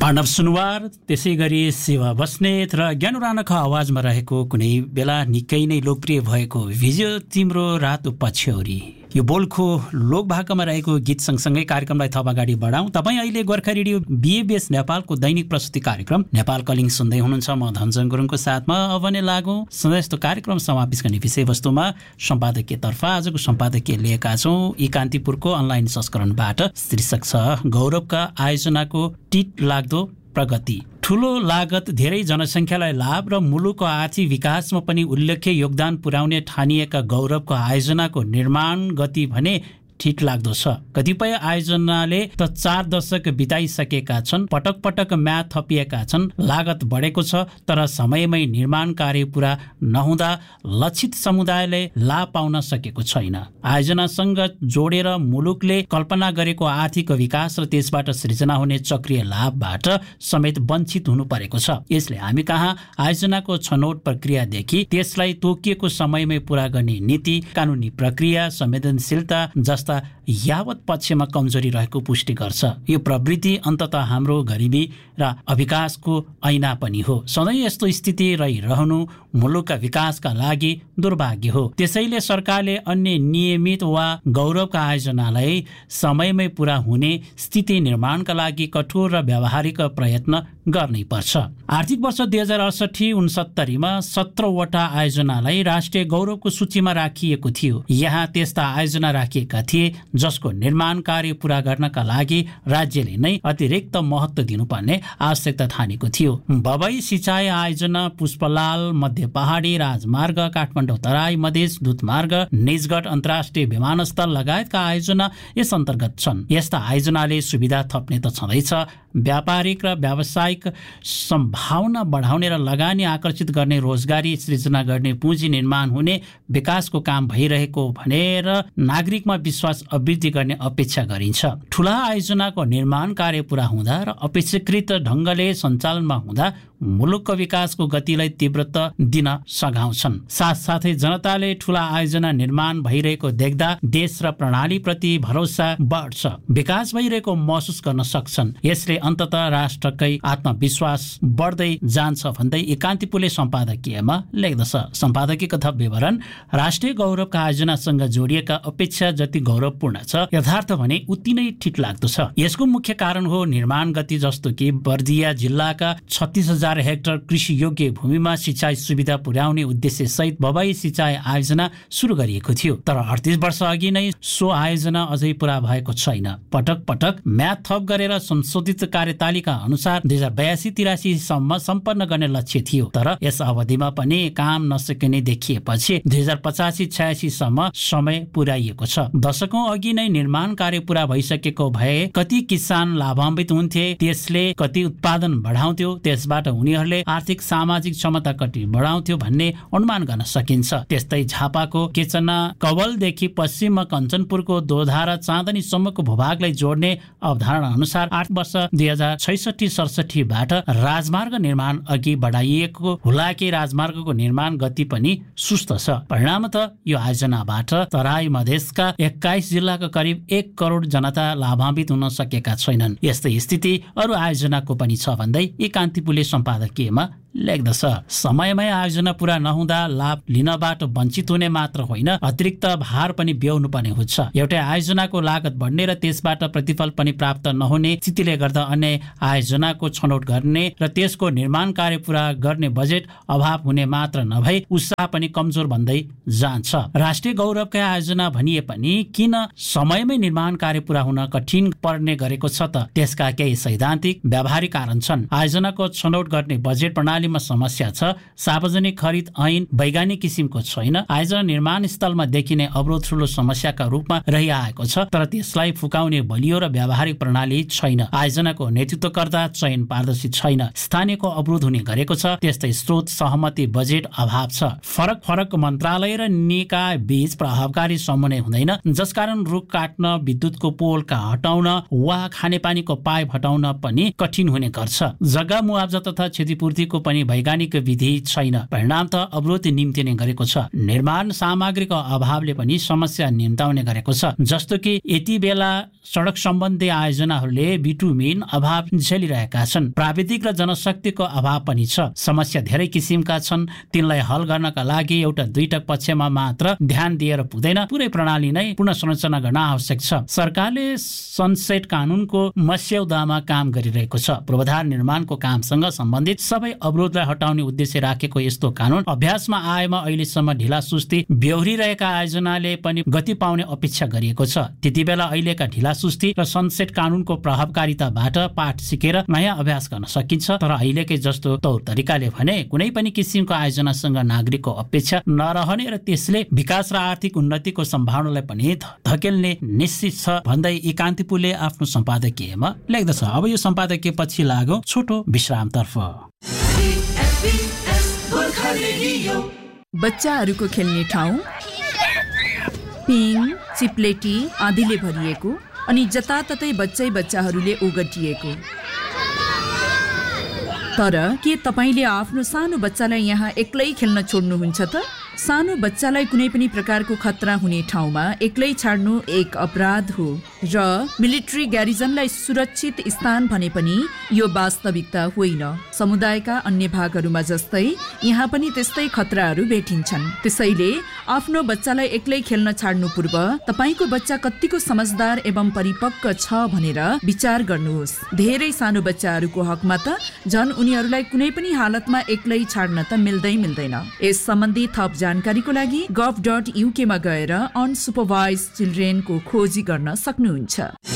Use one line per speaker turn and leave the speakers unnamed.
अर्णव सुनवार, त्यसै गरी शिवा बस्नेत र ज्ञानु राणाको आवाजमा रहेको कुनै बेला निकै नै लोकप्रिय भएको भिज्यो तिम्रो रातो पछ्यौरी। यो बोलको लोकभाकामा रहेको गीत सँगसँगै कार्यक्रमलाई थप अगाडि बढाउँ। तपाईँ अहिले गोर्खा रेडियो BABS नेपालको दैनिक प्रस्तुति कार्यक्रम नेपाल कलिङ सुन्दै हुनुहुन्छ। म धनजन गुरुङको साथमा। अब नै लागौँ सधैँ यस्तो कार्यक्रम समावेश गर्ने विषयवस्तुमा। सम्पादकीयतर्फ आजको सम्पादकीय लिएका छौँ ई कान्तिपुरको अनलाइन संस्करणबाट। शीर्षक छ गौरवका आयोजनाको टिट लाग्दो प्रगति। ठूलो लागत, धेरै जनसङ्ख्यालाई लाभ र मुलुकको आर्थिक विकासमा पनि उल्लेख्य योगदान पुर्याउने ठानिएका गौरवको आयोजनाको निर्माण गति भने ठिक लाग्दो छ। कतिपय आयोजनाले त 4 दशक बिताइसकेका छन्, पटक पटक म्याद थपिएका छन्, लागत बढेको छ, तर समयमै निर्माण कार्य पुरा नहुँदा लक्षित समुदायले लाभ पाउन सकेको छैन। आयोजनासँग जोडेर मुलुकले कल्पना गरेको आर्थिक विकास र त्यसबाट सृजना हुने चक्रीय लाभबाट समेत वञ्चित हुनु परेको छ। यसले हामी कहाँ आयोजनाको छनौट प्रक्रियादेखि त्यसलाई तोकिएको समयमै पुरा गर्ने नीति, कानुनी प्रक्रिया, संवेदनशीलता जस्ता यावत पक्षमा कमजोरी रहेको पुष्टि गर्छ। यो प्रवृत्ति अन्ततः हाम्रो गरिबी र अविकासको ऐना पनि हो। सधैँ यस्तो स्थिति रहिरहनु मुलुकका विकासका लागि दुर्भाग्य हो। त्यसैले सरकारले अन्य नियमित वा गौरवका आयोजनालाई समयमै पुरा हुने स्थिति निर्माणका लागि कठोर र व्यावहारिक प्रयत्न गर्नै पर्छ। आर्थिक वर्ष 2068-69 मा 17 वटा आयोजनालाई राष्ट्रिय गौरवको सूचीमा राखिएको थियो। यहाँ त्यस्ता आयोजना राखिएका थिए जसको निर्माण कार्य पुरा गर्नका लागि राज्यले नै अतिरिक्त महत्त्व दिनुपर्ने आवश्यकता ठानेको थियो। बबई सिँचाइ आयोजना, पुष्पलाल मध्य पहाडी राजमार्ग, काठमाडौँ तराई मधेस दूतमार्ग, निजगढ अन्तर्राष्ट्रिय विमानस्थल लगायतका आयोजना यस अन्तर्गत छन्। यस्ता आयोजनाले सुविधा थप्ने त छँदैछ, व्यापारिक र व्यावसायिक सम्भावना बढाउने र लगानी आकर्षित गर्ने, रोजगारी सृजना गर्ने, पुँजी निर्माण हुने, विकासको काम भइरहेको भनेर नागरिकमा विश्वास अवृद्धि गर्ने अपेक्षा गरिन्छ। ठूला आयोजनाको निर्माण कार्य पुरा हुँदा र अपेक्षाकृत ढङ्गले सञ्चालनमा हुँदा मुलुकको विकासको गतिलाई तीव्रता दिन सघाउँछन्। साथसाथै जनताले ठूला आयोजना निर्माण भइरहेको देख्दा देश र प्रणालीप्रति भरोसा बढ्छ, विकास भइरहेको महसुस गर्न सक्छन्। यसले अन्ततः राष्ट्रकै आत्मविश्वास बढ्दै जान्छ भन्दै एकान्तिपुरले सम्पादकीयमा लेख्दछ। सम्पादकीयको थप विवरण: राष्ट्रिय गौरवका आयोजनासँग जोडिएका अपेक्षा जति गौरवपूर्ण छ, यथार्थ भने उति नै ठिक लाग्दो छ। यसको मुख्य कारण हो निर्माण गति। जस्तो कि बर्दिया जिल्लाका 36,000 हेक्टर कृषि योग्य भूमिमा सिँचाइ सुविधा पुर्याउने उद्देश्य सहित बबई सिँचाइ आयोजना सुरु गरिएको थियो, तर 38 वर्ष अघि नै सो आयोजना अझै पुरा भएको छैन। पटक पटक म्याद थप गरेर संशोधित कार्यतालिका अनुसार 2082-83 सम्म सम्पन्न गर्ने लक्ष्य थियो, तर यस अवधिमा पनि काम नसकिने देखिएपछि 2085-86 सम्म समय पुर्याइएको छ। दशकौं अघि नै निर्माण कार्य पुरा भइसकेको भए कति किसान लाभान्वित हुन्थे, त्यसले कति उत्पादन बढाउँथ्यो, त्यसबाट उनीहरूले आर्थिक सामाजिक क्षमता कति बढाउँथ्यो भन्ने अनुमान गर्न सकिन्छ। त्यस्तै झापाको केचना कवलदेखि पश्चिममा कञ्चनपुरको दोधारा चाँदनीसम्मको भूभागलाई जोड्ने अवधारणा अनुसार 8 वर्ष 2066-67 बाट राजमार्ग निर्माण अघि बढाइएको हुलाके राजमार्गको निर्माण गति पनि सुस्त छ। परिणामतः यो आयोजनाबाट तराई मधेसका 21 जिल्लाका करिब 1 करोड जनता लाभान्वित हुन सकेका छैनन्। यस्तै स्थिति अरू आयोजनाको पनि छ भन्दै एकान्तिपुरले सम्पादकीयमा लेख्दछ। समयमै आयोजना पुरा नहुँदा लाभ लिनबाट वञ्चित हुने मात्र होइन, अतिरिक्त भार पनि बेहोर्नु पर्ने हुन्छ। एउटै आयोजनाको लागत बढ्ने र त्यसबाट प्रतिफल पनि प्राप्त नहुने स्थितिले गर्दा अन्य आयोजनाको छनौट गर्ने र त्यसको निर्माण कार्य पुरा गर्ने बजेट अभाव हुने मात्र नभई उत्साह पनि कमजोर बन्दै जान्छ। राष्ट्रिय गौरवका आयोजना भनिए पनि किन समयमै निर्माण कार्य पुरा हुन कठिन पर्ने गरेको छ त? त्यसका केही सैद्धान्तिक व्यावहारिक कारण छन्। आयोजनाको छनौट गर्ने बजेट प्रणाली समस्या छ। सार्वजनिक खरिद ऐन वैज्ञानिक किसिमको छैन। आयोजना निर्माण स्थलमा देखिने अवरोध ठूलो समस्याका रूपमा रहिआएको छ, तर त्यसलाई फुकाउने बलियो र व्यावहारिक प्रणाली छैन। आयोजनाको नेतृत्वकर्ता चयन पारदर्शी छैन। स्थानीयको अवरोध हुने गरेको छ। त्यस्तै स्रोत, सहमति, बजेट अभाव छ। फरक मन्त्रालय र निकाय बीच प्रभावकारी समन्वय हुँदैन, जसकारण रुख काट्न, विद्युतको पोलका हटाउन वा खानेपानीको पाइप हटाउन पनि कठिन हुने गर्छ। जग्गा मुआवजा तथा क्षतिपूर्तिको पनि पनि वैज्ञानिक विधि छैन। परिणाम त अवरोध निम्तिने गरेको छ। निर्माण सामग्रीको अभावले पनि समस्या निम्ताउने गरेको छ। जस्तो कि यति बेला सडक सम्बन्धी आयोजनाहरूले बिटुमिन अभाव झेलिरहेका छन्। प्राविधिक र जनशक्तिको अभाव पनि छ। समस्या धेरै किसिमका छन्। तिनलाई हल गर्नका लागि एउटा दुईटा पक्षमा मात्र ध्यान दिएर पुग्दैन, पुरै प्रणाली नै पुनर्संरचना गर्न आवश्यक छ। सरकारले सनसेट कानुनको मस्यौदामा काम गरिरहेको छ। पूर्वाधार निर्माणको कामसँग सम्बन्धित सबै अवरोधलाई हटाउने उद्देश्य राखेको यस्तो कानुन अभ्यासमा आएमा अहिलेसम्म ढिला सुस्ती बेहोरिरहेका आयोजनाले पनि गति पाउने अपेक्षा गरिएको छ। त्यतिबेला अहिलेका ढिला सुस्ती र सनसेट कानुनको प्रभावकारिताबाट पाठ सिकेर नयाँ अभ्यास गर्न सकिन्छ। तर अहिलेकै जस्तो तौर तरिकाले भने कुनै पनि किसिमको आयोजनासँग नागरिकको अपेक्षा नरहने र त्यसले विकास र आर्थिक उन्नतिको सम्भावनालाई पनि धकेल्ने निश्चित छ भन्दै एकान्तिपुरले आफ्नो सम्पादकीयमा लेख्दछ। अब यो सम्पादकीय पछि लाग्यो छोटो विश्रामतर्फ।
बच्चाहरूको खेल्ने ठाउँ पिङ चिप्लेटी आदिले भरिएको अनि जताततै बच्चाहरूले ओगटिएको। तर के तपाईले आफ्नो सानो बच्चालाई यहाँ एक्लै खेल्न छोड्नुहुन्छ त? सानो बच्चालाई कुनै पनि प्रकारको खतरा हुने ठाउँमा एक्लै छाड्नु एक अपराध हो र मिलिट्री ग्यारिजनलाई सुरक्षित स्थान भने पनि यो वास्तविकता होइन। समुदायका अन्य भागहरूमा जस्तै यहाँ पनि त्यस्तै खतराहरू भेटिन्छन्। त्यसैले आफ्नो बच्चालाई एक्लै खेल्न छाड्नु पूर्व तपाईको बच्चा कतिको समझदार एवं परिपक्व छ भनेर विचार गर्नुहोस्। धेरै सानो बच्चाहरूको हकमा त झन् उनीहरूलाई कुनै पनि हालतमा एक्लै छाड्न त मिल्दैन। यस सम्बन्धी थप जानकारीको लागि gov.uk मा गएर अनसुपरभाइज्ड चिल्ड्रेनको खोजी गर्न सक्नुहुन्छ।